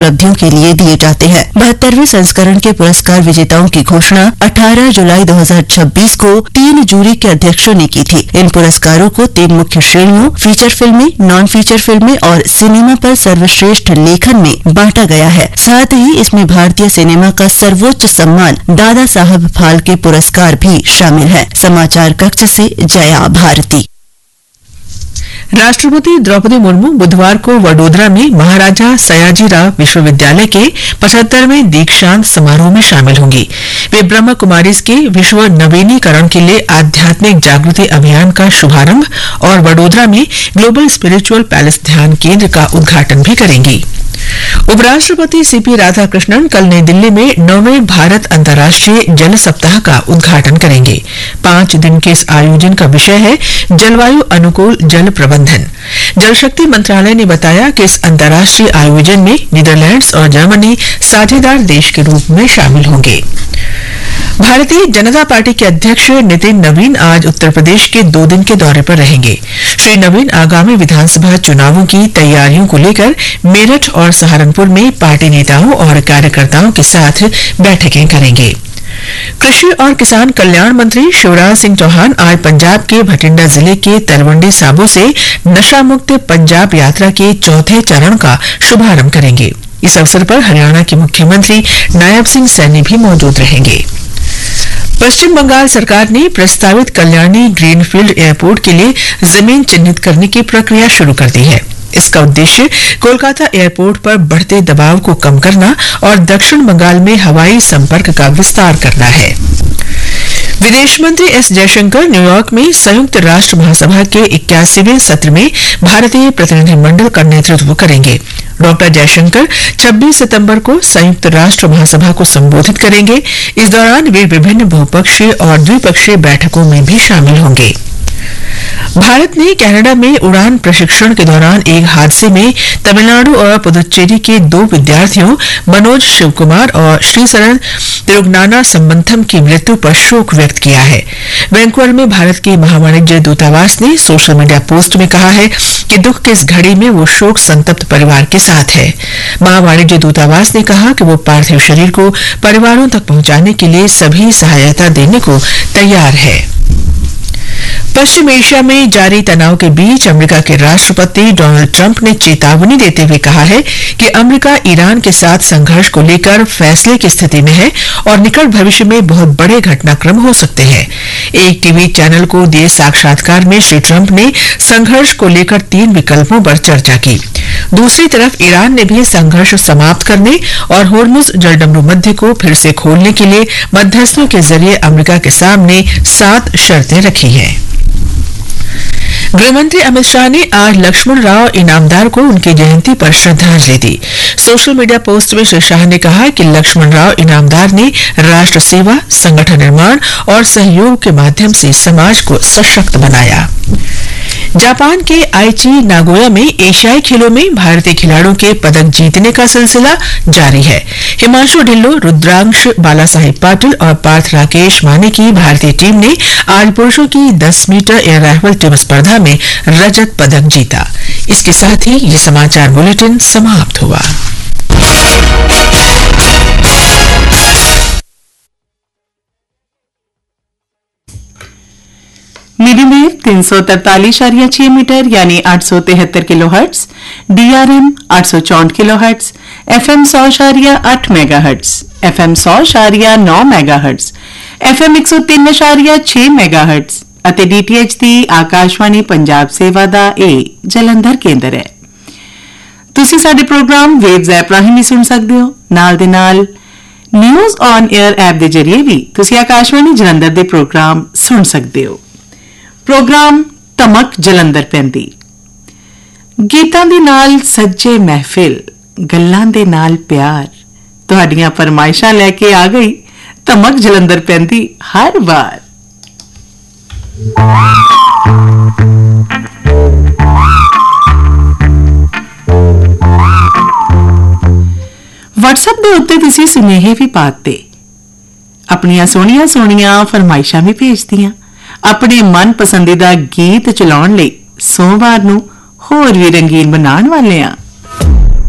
उपलब्धियों के लिए दिए जाते हैं। 72वें संस्करण के पुरस्कार विजेताओं की घोषणा 18 जुलाई 2026 को 3 जूरी के अध्यक्षों ने की थी। इन पुरस्कारों को 3 मुख्य श्रेणियों फीचर फिल्में, नॉन फीचर फिल्में और सिनेमा पर सर्वश्रेष्ठ लेखन में बांटा गया है। साथ ही इसमें भारतीय सिनेमा का सर्वोच्च सम्मान दादा साहब फाल्के पुरस्कार भी शामिल है। समाचार कक्ष से जया भारती। राष्ट्रपति द्रौपदी मुर्मू बुधवार को वडोदरा में महाराजा सयाजीराव विश्वविद्यालय के 75वें दीक्षांत समारोह में शामिल होंगी। वे ब्रह्म कुमारीज के विश्व नवीनीकरण के लिए आध्यात्मिक जागृति अभियान का शुभारंभ और वडोदरा में ग्लोबल स्पिरिचुअल पैलेस ध्यान केंद्र का उद्घाटन भी करेंगी। उपराष्ट्रपति सीपी राधाकृष्णन कल नई दिल्ली में 9वें भारत अंतर्राष्ट्रीय जल सप्ताह का उद्घाटन करेंगे। 5 दिन के इस आयोजन का विषय है जलवायु अनुकूल जल प्रबंधन। जल शक्ति मंत्रालय ने बताया कि इस अंतर्राष्ट्रीय आयोजन में नीदरलैंड्स और जर्मनी साझेदार देश के रूप में शामिल होंगे। भारतीय जनता पार्टी के अध्यक्ष नितिन नवीन आज उत्तर प्रदेश के 2 दिन के दौरे पर रहेंगे। श्री नवीन आगामी विधानसभा चुनावों की तैयारियों को लेकर मेरठ और सहारनपुर में पार्टी नेताओं और कार्यकर्ताओं के साथ बैठकें करेंगे। कृषि और किसान कल्याण मंत्री शिवराज सिंह चौहान आज पंजाब के भटिंडा जिले के तलवंडी साबो से नशा मुक्त पंजाब यात्रा के 4थे चरण का शुभारंभ करेंगे। इस अवसर पर हरियाणा के मुख्यमंत्री नायब सिंह सैनी भी मौजूद रहेंगे। पश्चिम बंगाल सरकार ने प्रस्तावित कल्याणी ग्रीनफील्ड एयरपोर्ट के लिए जमीन चिन्हित करने की प्रक्रिया शुरू कर दी है। इसका उद्देश्य कोलकाता एयरपोर्ट पर बढ़ते दबाव को कम करना और दक्षिण बंगाल में हवाई संपर्क का विस्तार करना है। विदेश मंत्री एस जयशंकर न्यूयॉर्क में संयुक्त राष्ट्र महासभा के 81वें सत्र में भारतीय प्रतिनिधिमंडल का नेतृत्व करेंगे। डॉक्टर जयशंकर 26 सितंबर को संयुक्त राष्ट्र महासभा को संबोधित करेंगे। इस दौरान वे विभिन्न बहुपक्षीय और द्विपक्षीय बैठकों में भी शामिल होंगे। भारत ने कनाडा में उड़ान प्रशिक्षण के दौरान एक हादसे में तमिलनाडु और पुदुचेरी के 2 विद्यार्थियों मनोज शिवकुमार और श्रीशरण तिरुगनाना संबंथम की मृत्यु पर शोक व्यक्त किया है। वैंकूवर में भारत के महावाणिज्य दूतावास ने सोशल मीडिया पोस्ट में कहा है कि दुख की इस घड़ी में वो शोक संतप्त परिवार के साथ है। महावाणिज्य दूतावास ने कहा कि वो पार्थिव शरीर को परिवारों तक पहुंचाने के लिए सभी सहायता देने को तैयार है। पश्चिम एशिया में जारी तनाव के बीच अमेरिका के राष्ट्रपति डोनाल्ड ट्रंप ने चेतावनी देते हुए कहा है कि अमेरिका ईरान के साथ संघर्ष को लेकर फैसले की स्थिति में है और निकट भविष्य में बहुत बड़े घटनाक्रम हो सकते हैं। एक टीवी चैनल को दिए साक्षात्कार में श्री ट्रंप ने संघर्ष को लेकर 3 विकल्पों पर चर्चा की। दूसरी तरफ ईरान ने भी संघर्ष समाप्त करने और होर्मुज जलडमरू मध्य को फिर से खोलने के लिए मध्यस्थों के जरिए अमेरिका के सामने 7 शर्तें रखी हैं। गृहमंत्री अमित शाह ने आज लक्ष्मण राव इनामदार को उनकी जयंती पर श्रद्धांजलि दी। सोशल मीडिया पोस्ट में श्री शाह ने कहा कि लक्ष्मण राव इनामदार ने राष्ट्र सेवा, संगठन निर्माण और सहयोग के माध्यम से समाज को सशक्त बनाया। जापान के आईची नागोया में एशियाई खेलों में भारतीय खिलाड़ियों के पदक जीतने का सिलसिला जारी है। हिमांशु ढिल्लो, रुद्रांश बालासाहेब पाटिल और पार्थ राकेश माने की भारतीय टीम ने आज पुरुषों की 10 मीटर एयर राइफल टीम स्पर्धा में रजत पदक जीता। इसके साथ ही ये समाचार बुलेटिन समाप्त हुआ। मीडियम 343.6 मीटर यानी 873 kilohertz, DRM 864 kilohertz, FM 100.8 megahertz, FM 100.9 megahertz, FM 103.6 megahertz ਅਤੇ DTH ਦੀ ਆਕਾਸ਼ਵਾਣੀ ਪੰਜਾਬ ਸੇਵਾ ਦਾ ਇਹ ਜਲੰਧਰ ਕੇਂਦਰ ਹੈ। ਤੁਸੀਂ ਸਾਡੇ ਪ੍ਰੋਗਰਾਮ ਵੇਵਜ਼ ਐਪ ਰਾਹੀਂ ਵੀ ਸੁਣ ਸਕਦੇ ਹੋ। ਨਾਲ ਦੇ ਨਾਲ ਨਿਊਜ਼ ਔਨ 에ਅਰ ਐਪ ਦੇ ਜ਼ਰੀਏ ਵੀ ਤੁਸੀਂ ਆਕਾਸ਼ਵਾਣੀ ਜਲੰਧਰ ਦੇ ਪ੍ਰੋਗਰਾਮ ਸੁਣ ਸਕਦੇ ਹੋ। ਪ੍ਰੋਗਰਾਮ ਧਮਕ ਜਲੰਧਰ ਪੈਂਦੀ ਗੀਤਾਂ ਦੇ ਨਾਲ ਸੱਜੇ ਮਹਿਫਿਲ, ਗੱਲਾਂ ਦੇ ਨਾਲ ਪਿਆਰ, ਤੁਹਾਡੀਆਂ ਫਰਮਾਇਸ਼ਾਂ ਲੈ ਕੇ ਆ ਗਈ ਧਮਕ ਜਲੰਧਰ ਪੈਂਦੀ ਹਰ ਵਾਰ। WhatsApp ਦੇ ਉੱਤੇ ਤੁਸੀਂ ਸੁਨੇਹੇ ਵੀ ਪਾਤੇ, ਆਪਣੀਆਂ ਸੋਹਣੀਆਂ ਸੋਹਣੀਆਂ ਫਰਮਾਇਸ਼ਾਂ ਵੀ ਭੇਜਦੀਆਂ। ਆਪਣੇ ਮਨ ਪਸੰਦੀਦਾ ਗੀਤ ਚਲਾਉਣ ਲਈ ਸੋਮਵਾਰ ਨੂੰ ਹੋਰ ਵੀ ਰੰਗੀਨ ਬਣਾਉਣ ਵਾਲੇ ਆ।